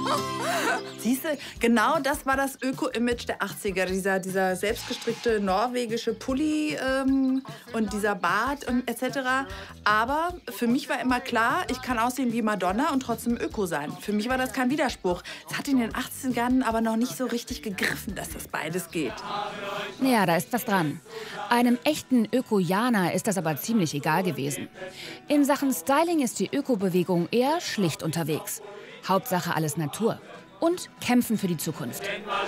Siehst du, genau das war das Öko-Image der 80er. Dieser selbstgestrickte norwegische Pulli und dieser Bart und etc. Aber für mich war immer klar, ich kann aussehen wie Madonna und trotzdem Öko sein. Für mich war das kein Widerspruch. Es hat in den 80ern aber noch nicht so richtig gegriffen, dass das beides geht. Ja, da ist was dran. Einem echten Ökojaner ist das aber ziemlich egal gewesen. In Sachen Styling ist die Ökobewegung eher schlicht unterwegs. Hauptsache alles Natur. Und kämpfen für die Zukunft.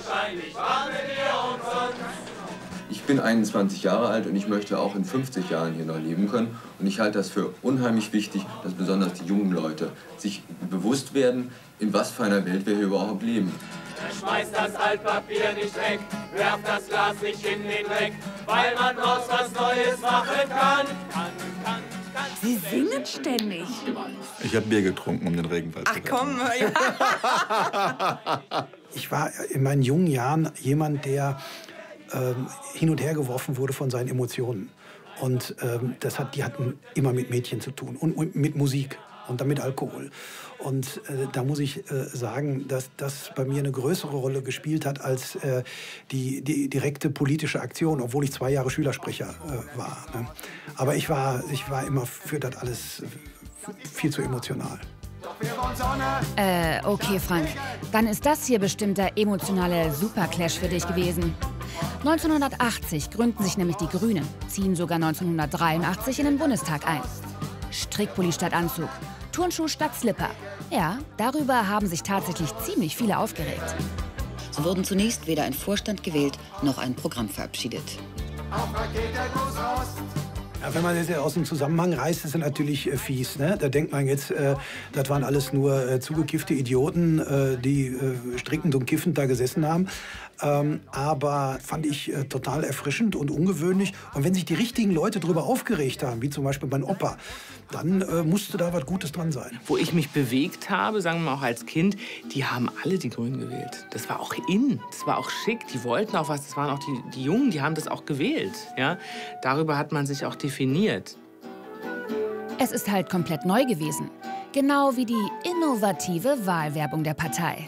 Ich bin 21 Jahre alt und ich möchte auch in 50 Jahren hier noch leben können. Und ich halte das für unheimlich wichtig, dass besonders die jungen Leute sich bewusst werden, in was für einer Welt wir hier überhaupt leben. Schmeißt das Altpapier nicht weg, werft das Glas nicht in den Dreck, weil man draus was Neues machen kann. Sie singen ständig. Ich habe Bier getrunken, um den Regenwald zu retten. Ach komm, ja. Ich war in meinen jungen Jahren jemand, der hin und her geworfen wurde von seinen Emotionen. Und die hatten immer mit Mädchen zu tun und mit Musik und dann mit Alkohol. Und da muss ich sagen, dass das bei mir eine größere Rolle gespielt hat als die direkte politische Aktion, obwohl ich 2 Jahre Schülersprecher war. Ne? Aber ich war immer für das alles viel zu emotional. Okay, Frank. Dann ist das hier bestimmt der emotionale Superclash für dich gewesen. 1980 gründen sich nämlich die Grünen, ziehen sogar 1983 in den Bundestag ein. Strickpulli statt Anzug, Turnschuh statt Slipper. Ja, darüber haben sich tatsächlich ziemlich viele aufgeregt. So wurden zunächst weder ein Vorstand gewählt, noch ein Programm verabschiedet. Ja, wenn man das aus dem Zusammenhang reißt, ist es natürlich fies. Ne? Da denkt man jetzt, das waren alles nur zugekiffte Idioten, die strickend und kiffend da gesessen haben. Aber fand ich total erfrischend und ungewöhnlich. Und wenn sich die richtigen Leute darüber aufgeregt haben, wie zum Beispiel mein Opa, dann musste da was Gutes dran sein. Wo ich mich bewegt habe, sagen wir mal auch als Kind, die haben alle die Grünen gewählt. Das war auch in, das war auch schick. Die wollten auch was, das waren auch die Jungen, die haben das auch gewählt. Ja? Darüber hat man sich auch definiert. Es ist halt komplett neu gewesen. Genau wie die innovative Wahlwerbung der Partei.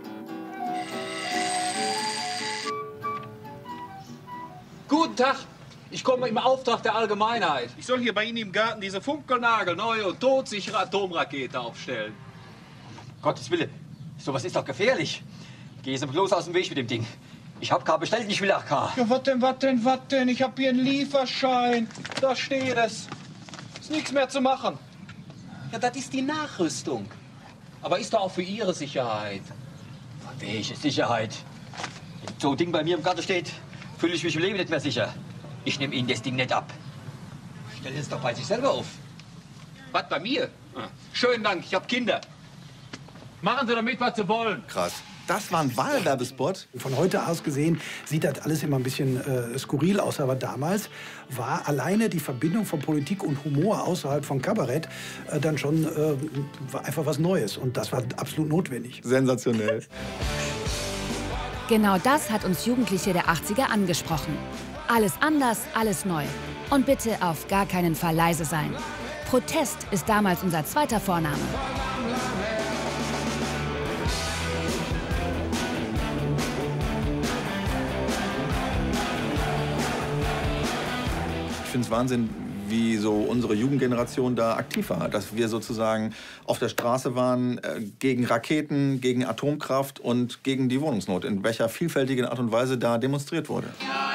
Guten Tag, ich komme im Auftrag der Allgemeinheit. Ich soll hier bei Ihnen im Garten diese funkelnagelneue und todsichere Atomrakete aufstellen. Gottes Wille, sowas ist doch gefährlich. Geh Sie bloß aus dem Weg mit dem Ding. Ich hab K bestellt, ich will auch K. Ja, was denn? Ich hab hier einen Lieferschein. Da steht es. Ist nichts mehr zu machen. Ja, das ist die Nachrüstung. Aber ist doch auch für Ihre Sicherheit. Welche Sicherheit? Wenn so ein Ding bei mir im Garten steht, fühle ich mich im Leben nicht mehr sicher. Ich nehme Ihnen das Ding nicht ab. Stellen Sie es doch bei sich selber auf. Was, bei mir? Schönen Dank, ich habe Kinder. Machen Sie damit, was Sie wollen. Krass. Das war ein Wahlwerbespot. Von heute aus gesehen sieht das alles immer ein bisschen skurril aus. Aber damals war alleine die Verbindung von Politik und Humor außerhalb von Kabarett dann schon war einfach was Neues. Und das war absolut notwendig. Sensationell. Genau das hat uns Jugendliche der 80er angesprochen. Alles anders, alles neu. Und bitte auf gar keinen Fall leise sein. Protest ist damals unser zweiter Vorname. Ich finde es Wahnsinn, wie so unsere Jugendgeneration da aktiv war. Dass wir sozusagen auf der Straße waren gegen Raketen, gegen Atomkraft und gegen die Wohnungsnot. In welcher vielfältigen Art und Weise da demonstriert wurde. Ja,